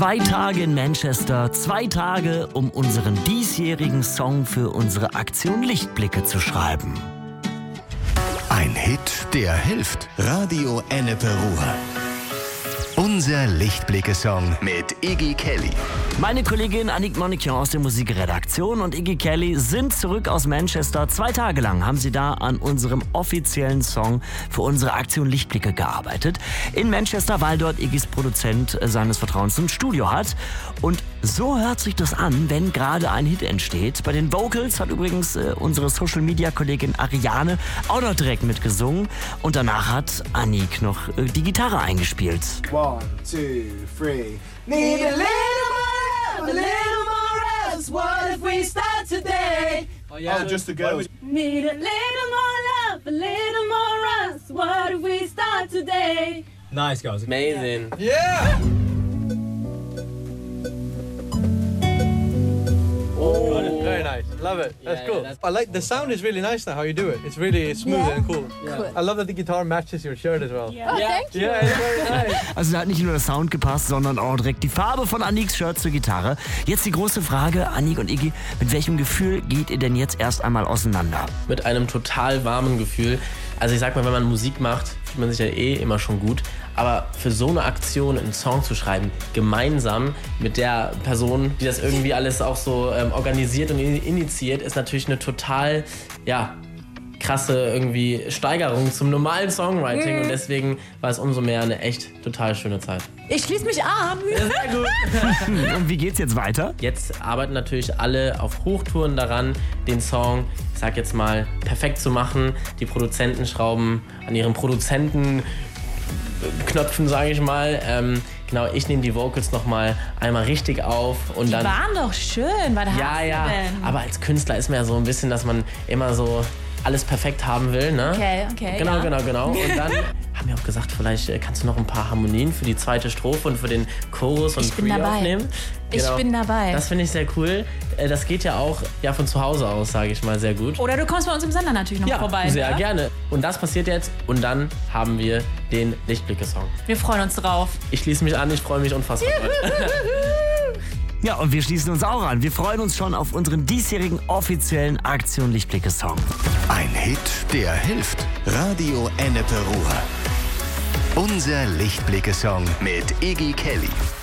2 Tage in Manchester, 2 Tage, um unseren diesjährigen Song für unsere Aktion Lichtblicke zu schreiben. Ein Hit, der hilft. Radio Ennepe Ruhr. Unser Lichtblicke-Song mit Iggy Kelly. Meine Kollegin Annick Monikian aus der Musikredaktion und Iggy Kelly sind zurück aus Manchester. 2 Tage lang haben sie da an unserem offiziellen Song für unsere Aktion Lichtblicke gearbeitet. In Manchester, weil dort Iggys Produzent seines Vertrauens ein Studio hat. Und so hört sich das an, wenn gerade ein Hit entsteht. Bei den Vocals hat übrigens unsere Social-Media-Kollegin Ariane auch noch direkt mitgesungen. Und danach hat Annick noch die Gitarre eingespielt. 1, 2, 3. Need a little more love, a little more else. What if we start today? Oh, just the girls. Need a little more love, a little more us. What if we start today? Nice, guys. Amazing. Yeah! Very nice. Love it. That's cool. I like the sound is really nice now how you do it. It's really smooth and cool. I love that the guitar matches your shirt as well. Oh, thank you. Yeah, it's very nice. Also da hat nicht nur der Sound gepasst, sondern auch direkt die Farbe von Anniks Shirt zur Gitarre. Jetzt die große Frage, Annick und Iggy, mit welchem Gefühl geht ihr denn jetzt erst einmal auseinander? Mit einem total warmen Gefühl. Also ich sag mal, wenn man Musik macht, fühlt man sich ja immer schon gut. Aber für so eine Aktion einen Song zu schreiben, gemeinsam mit der Person, die das irgendwie alles auch so organisiert und initiiert, ist natürlich eine total, krasse irgendwie Steigerung zum normalen Songwriting. Und deswegen war es umso mehr eine echt total schöne Zeit. Ich schließe mich an. Sehr gut. Und wie geht's jetzt weiter? Jetzt arbeiten natürlich alle auf Hochtouren daran, den Song, ich sag jetzt mal, perfekt zu machen. Die Produzenten schrauben an ihren Produzentenknöpfen, sage ich mal. Genau, ich nehme die Vocals nochmal einmal richtig auf. Und dann Waren doch schön. Was hast du denn? Aber als Künstler ist man ja so ein bisschen, dass man immer so alles perfekt haben will, ne? Okay. Genau. ja. Und dann haben wir auch gesagt, vielleicht kannst du noch ein paar Harmonien für die zweite Strophe und für den Chorus und Ich bin Pre dabei. aufnehmen. Ich bin dabei. Das finde ich sehr cool. Das geht ja auch von zu Hause aus, sage ich mal, sehr gut. Oder du kommst bei uns im Sender natürlich noch vorbei. Sehr ne? gerne. Und das passiert jetzt und dann haben wir den Lichtblicke-Song. Wir freuen uns drauf. Ich schließe mich an, ich freue mich unfassbar. Ja, und wir schließen uns auch an. Wir freuen uns schon auf unseren diesjährigen offiziellen Aktion Lichtblicke-Song. Ein Hit, der hilft. Radio Ennepe Ruhr. Unser Lichtblicke-Song mit Iggy Kelly.